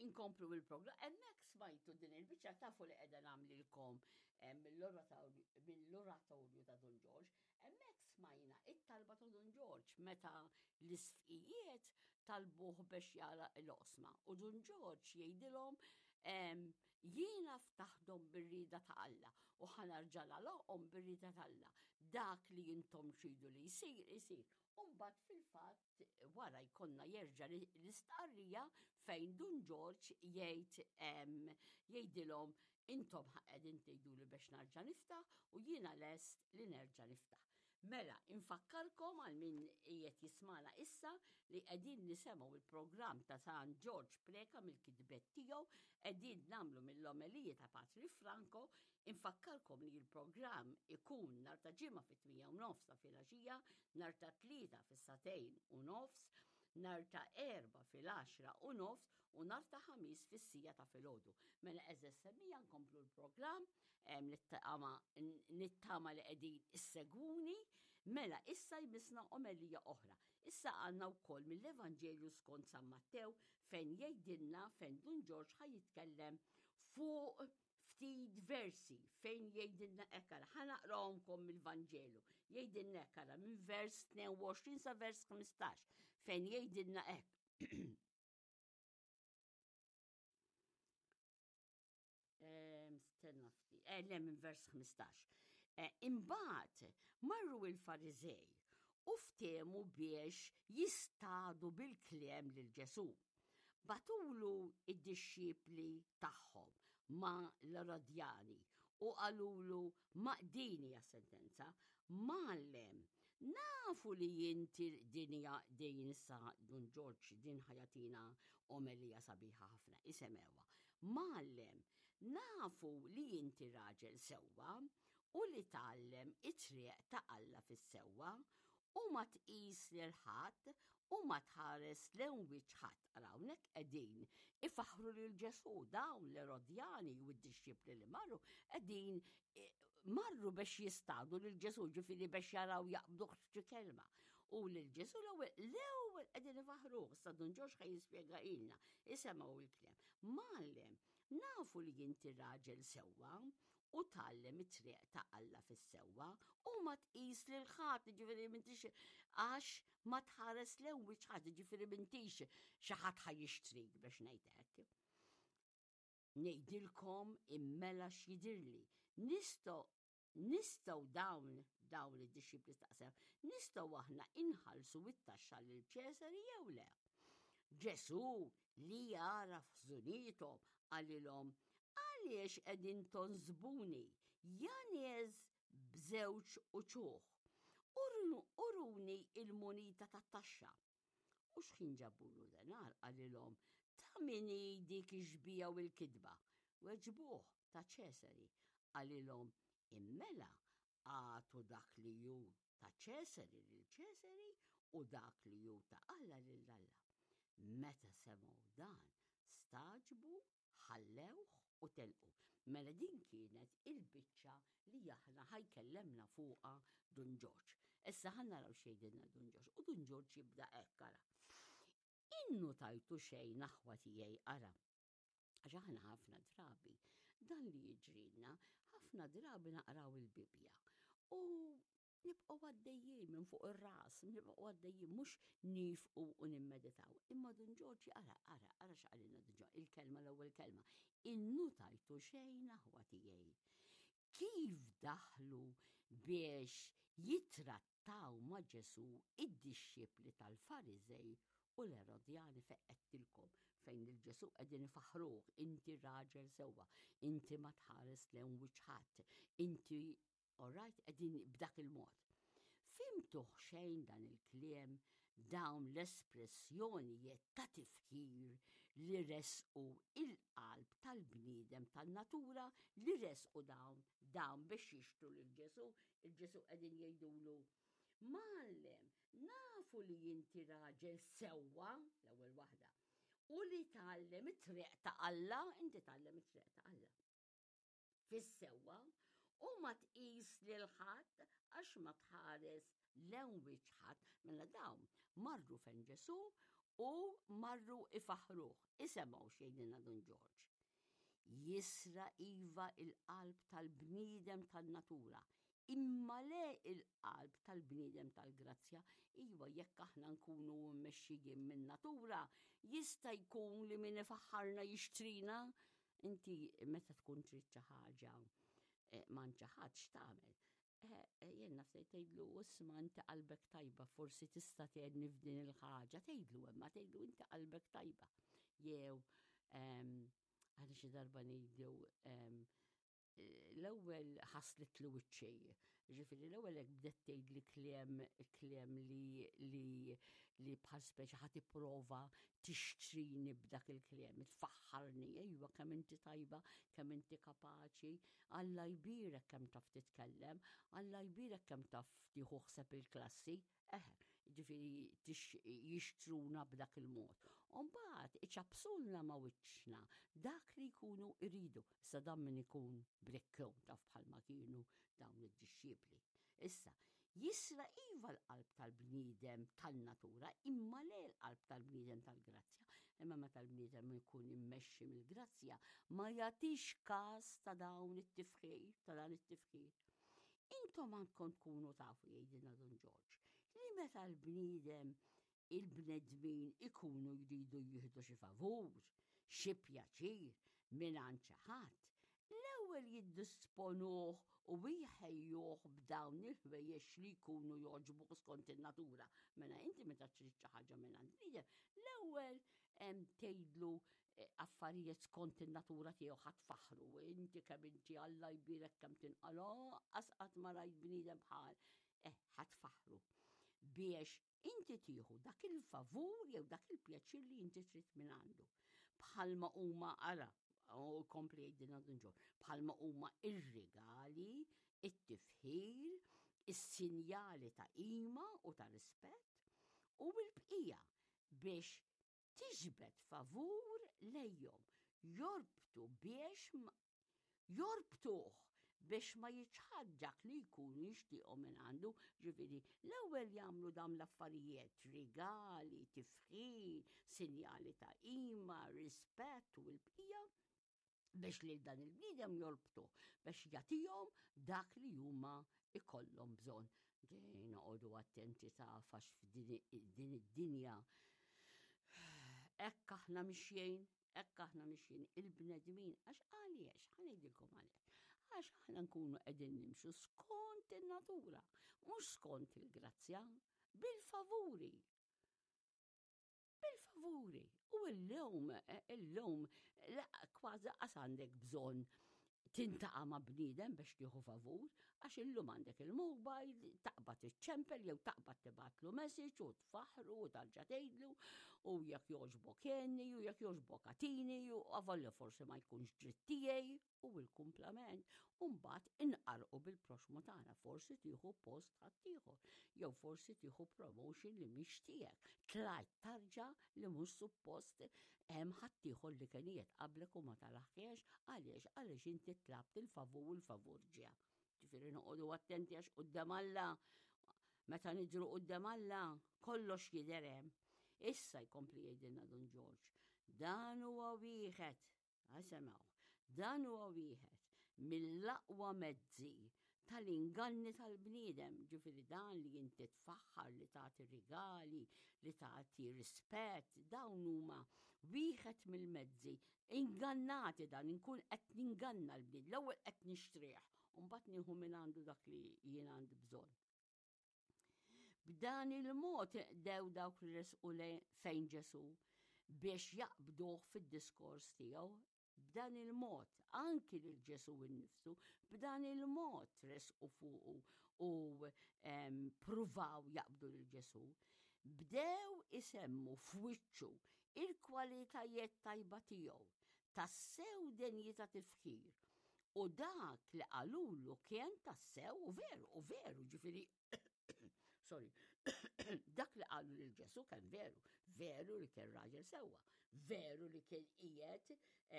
inkomplu bil-program, emmek smajtu din il-bicċa tafu li edha namlilkom mill-oratorju ta' Don George, emmek smajna it-talba ta' Don George meta l-isfijiet talbuħ biex jara l-osma. U Don George jgħidilhom jiena ftaħdom bir-rida ta' Alla u ħanarġala loqhom bir-rida ta' Alla. Dak li jintom xidu li jisir. Umbat fil-fatt wara jkonna jerġa' l-istqarrija fejn Don George jgħidilhom intom qegħdin tgħiduli biex narġa' niftaħ u jiena lest li nerġa' niftaħ. Mela, infakkarkom għal min qiegħed jismana issa li qegħdin nisemgħu il-programm ta' San George Preka mill-kitbet tiegħu, qegħdin nagħmlu mill-omelija ta' Patri Franco, infakkarkom li l-programm ikun nhar ta' ġimgħa fit-8:30 ta' filgħaxija, nhar ta' tlieta fis-2:30, nhar ta' erba' fil-10:30 u nhar ta' ħamis fis-sija ta' filgħodu. Mela eżess semmija nkomplu l-programm, nittama li qegħdin issegwuni, mela issa jmissna omelija oħra. Issa għandna wkoll mill-Evanġelju skont San Mattew fejn jgħidilna fejn Don George ħajitkellem fuq ftit versi fejn jgħidilna ekkara, ħanaqrawhomkom mill-Vanġelu, jgħidilna ekkara minn vers 22 sa vers 15 fejn jgħidilna hekk. Stenna ftit, minn vers 15. Imbagħad marru il-Farizej u ftehmu biex jistadu bil-kliem lil Ġesu. Batulu id-disċipli tagħhom ma l-Erodjani u qalulu ma dini sentenza, Mallem, nafu li jinti din issa Don George din ħajatina omelija sabiħa ħafna, isemewa. Mallem, nafu li jinti raġel sewwa u li tallem it-triq ta' Alla fis-sewwa u ma tqis lil ħadd u ma tħares lejn wiċċ ħadd. Hawnhekk qegħdin ifaħru lil Ġesu dawn l-Erodjani u d-disċipli li marru qegħdin marru biex jistadu lil Ġesu ġifieri biex jaraw jaqbdu xi kelma. U lil Ġesu l-ewwel qegħdin ifaħruh, sa Don George ħajjispjega ilna, isemgħu l-kliem. Mallem, nafu li inti raġel sewwa u tallem it-triq ta' Alla fis-sewwa u ma tqis lil ħadd ġifieri m'intix għax ma tħares lew wiċċ ħadd ġifieri m'intix xi ħadd ħajjixtrik biex ngħidlek. Ngħidilkom immela x'jidirli. Nistgħu dawn id-disċipli taqsem, nistgħu aħna inħallsu it-taxxa lil Ċesari jew le. Ġesu li jara f'żunietom għalilhom għaliex qegħdin tonżbuni janiż b'żewġ uċuħ. Uruni il-munita tat-taxxa. U x'ħin ġabulu denar għalilhom ta' mini dik iġbija u l-kidba. Weġbuh ta' Ċesari għalilhom immela għatu dak li ju ta' Ċesari lil Ċesari u dak li ju ta' Alla lil Alla. Meta semgħu dan staġbu, ħallewh u telqu. Mela din kienet il-biċċa li aħna ħajkellemna fuqha Don George. Issa ħannaraw xejdilna Don George u Don George jibda hekk ara. Innu tajtu xejn aħwa tiegħi ara. Għax aħna ħafna drabi dan li jiġrilna, ħafna drabi naqraw il-Bibja u nibqgħu għaddejjin minn fuq ir-ras, nibqgħu għaddejjin mhux nifqu u nimmeditaw. Imma Don George ara x'qalilna Don George, il-kelma l-ewwel kelma. Innu tajtu xejn aħwa tiegħi. Kif daħlu biex jitrattaw ma' Ġesu id-disċipli tal-Farizej u l-Erodjani feqqettilkom fejn il-Ġesu qegħdin ifaħruh, inti raġel sewwa, inti ma tħares lejn wiċċ ħadd, inti Alright, qegħdin b'dak il-mod. Fimtuh xejn dan il-kliem dawn l-espressjonijiet ta' tifkir li resqu il-qalb tal-bniedem tan-natura li resqu dawn biex jixtru lil Ġesu, il-Ġesu qegħdin jgħidulu Mallem, nafu li inti raġel sewwa l-ewwel waħda u li tgħallem it-triq ta' Alla, inti tgħallem it-triq ta' Alla. Fis-sewwa u ma tqis lil ħadd għax ma tħares lejn wiċċ ħadd mela dawn marru fejn Ġesu u marru ifaħruh. Isemgħu x'jgħidilna Don George. Jisra iva il-qalb tal-bniedem tan-natura, imma le il-qalb tal-bniedem tal-grazzja. Iva jekk aħna nkunu mmexxijin min-natura, jista' jkun li min ifaħħarna jixtrina. Inti meta tkun trid xi ħaġa ma nċaħadx tagħmel. Jien nafsej tgħidlu isma' inti qalbek tajba, forsi tista' tgħinni f'din il-ħaġa, tgħidlu imma tgħidlu inti qalbek tajba. Jew għandi xi darba ngħidu l-ewwel ħaslitlu wiċċej. Ġifieri l-ewwel hekk bdiet tgħidli kliem li bħal speċi ħadd tipprova tixtrini b'dak il-kliem, tfaħħarni, ejwa kemm inti tajba, kemm inti kapaċi, Alla jbierek kemm taf titkellem, Alla jbierek kemm taf tieħu ħsieb il-klassi. Ġifieri jixtruna b'dak il-mod. U mbagħad iċabsulna ma' wiċċna dak li jkunu jridu. Issa dan min ikun brekkon taf bħalma kienu dawn id-dixxiepli. Issa, jisra iva l-qalb tal-bniedem tan-natura, imma le l-qalb tal-bniedem tal-grazzja. Imma meta l-bniedem ikun immexxi mill-grazzja, ma jagħtix każ ta' dawn it-tifħir, ta' dan it-tifħir. Intom għandkom tkunu tafu jgħidilna Don George, li meta l-bniedem il-bnedmin ikunu jridu jieħdu xi favur, xi pjaċir mingħand xi ħadd, l-ewwel jiddisponuh u jħejjuh b'dawn il-ħwejjex li jkunu jogħġbuk skont in-natura. Mela inti meta trid xi ħaġa mingħand bniedem, l-ewwel tgħidlu affarijiet skont in-natura tiegħu ħatfaħru. Inti kemm inti Alla jbierek kemm tinqala qatt ma rajt bniedem bħal. Ħatfaħru biex inti tieħu dak il-favur jew dak il-pjaċir li inti trid minn għandu. Bħalma huma ara, u kompli jgħidilna Don George, bħalma huma ir-rigali, it-tifħir, is-sinjali ta' qima u ta' rispett u l-bqija biex tiġbed favur lejhom, jorbtuh biex ma jiċħaġġak li jkunu jixtiequ minn għandu. Ġifieri l-ewwel jagħmlu dawn l-affarijiet, rigali, tifħir, sinjali ta' qima, rispett u l-bqija biex lil dan il-bniedem jorbtuh biex jagħtihom dak li huma ikollhom bżonn. Noqogħdu attenti tafax f'din id-dinja. Hekk aħna mixjin il-bnedmin, għax għaliex, ħanejdilkom għaliex. Għax aħna nkunu qegħdin nimxu skont in-natura, mhux skont il-grazzja, bil-favuri. U l-lum kważi qas għandek bżonn tintaqa' ma' bniedem biex tieħu favur, għax illum għandek il-mobile, taqbad iċ-ċempel jew taqbad tibatlu messaġġ u tfaħru u tarġa' tgħidlu u jekk jogħġbok jenni u jekk jogħġbok għatini u avolja forsi ma jkunx dritt tiegħi u l-kumplament u mbagħad inqarqu bil-proxmu tagħna forsi tieħu post ħaddieħor jew forsi tieħu promotion li mhix tiegħek. Tlajt tarġa' li mhux suppost hemm ħaddieħor li kien qiegħed qablek u ma talaħħiex għaliex inti tlabt il-favur u l-favur ġie. Ġifieri noqogħdu attenti għax quddiem Alla meta niġru quddiem Alla kollox jidher hemm. Issa jkompli jgħidilna Don George, dan huwa wieħed, semgħu, dan huwa wieħed mill-aqwa mezzi tal-inganni tal-bniedem. Ġifieri dan li inti tfaħħar, li tagħti rigali, li tagħti rispett, dawn huma wieħed mill-mezzi. Ingannati dan, inkun qed ninganna l-bnied, l-ewwel qed nixtrih, u mbagħad nieħu minn għandu dak li jien għandi bżonn. B'dan il-mod dew dawk li resqu fejn Ġesu biex jaqbduh fid-diskors tiegħu. B'dan il-mod, anki lil Ġesu innifsu, b'dan il-mod resqu fuqu u pruvaw jaqbdu lil Ġesu, bdew isemmu f'wiċċu il-kwalitajiet tajba tiegħu, tassew denji ta' tifħir. U dak li qalulu kien tassew u veru, ġifieri sorry, dak li qalu lil Ġesu kien veru li kien raġel sewwa, veru li kien qiegħed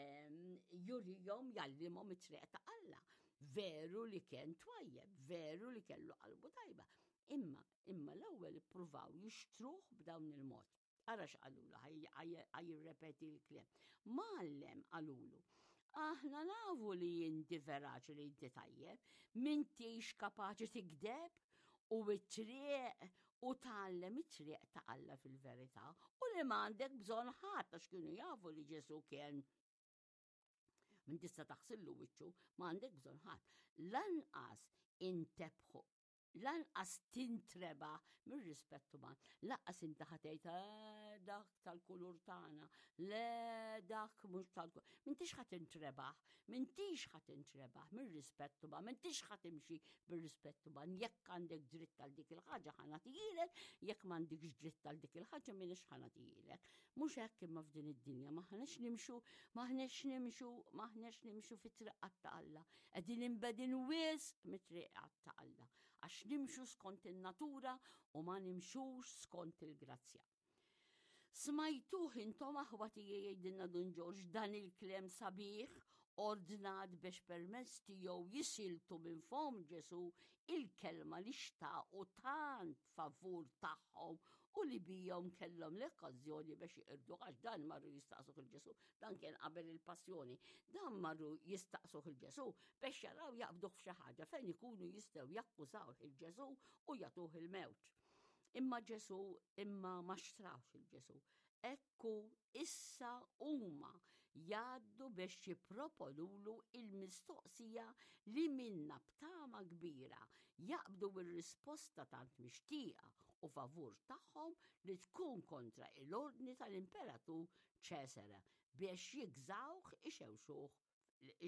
jurihom jallimhom it-triq ta' Alla, veru li kien twajjeb, veru li kellu qalbu tajba. Imma l-ewwel ippruvaw jixtruh b'dawn il-mod. Arax għalulu, ħajrepeti l-klem. Mallem għalulu. Aħna nafu li jinti veraċ li jinti tajjeb, mintix kapaċi tikdeb u it-triq u tallem it-triq ta' Alla fil-verità u li m'għandek bżonn ħadd għax kienu jafu li Ġesu kien min tista' taħsillu wiċċu, m'għandek bżonn ħadd. Lanqas intebħu, lanqas tintrebaħ mir-rispettu man, lanqas inti ħatejt dak tal-kulur tagħna, le dak mhux tal-kulur. M'intix ħadd intrebaħ, m'intix ħadd intrebaħ mir-rispettu man, m'intix ħadd imxi bir-rispettu man, jekk għandek dritt għal dik il-ħaġa ħanatijilek, jekk m'għandekx dritt għal dik il-ħaġa m'iniex ħanatijilek. Mhux hekk imma f'din id-dinja maħnex nimxu fit-triqqat ta' Alla. Qegħdin inbedin wisq mit-triqqat ta' Alla. Għax nimxu skont in-natura u ma nimxux skont il-grazzja. Smajtuh intom aħwa tiegħi jgħidilna Dun Ġorġ dan il-klem sabiħ ordnat biex permezz tiegħu jisiltu minn fom Ġesu il-kelma li xtaqu tant favur tagħhom u li bijom kellhom l-okkażjoni biex jiqirdu għax dan marru jistaqsuh il-Ġesu, dan kien qabel il-passjoni, dan marru jistaqsuh il-Ġesu biex jaraw jaqbduh f'xi ħaġa fejn ikunu jistgħu jakkużaw il-Ġesu u jagħtuh il-mewt. Imma Ġesu imma ma xtrawx il-Ġesu. Ekku issa huma jgħaddu biex jipproponulu il-mistoqsija li minna b'tama kbira jaqbdu bir-risposta tant mixtieqa u favur tagħhom li tkun kontra l-ordni tal-Imperatur Ċesare biex jigżawh ixewxuh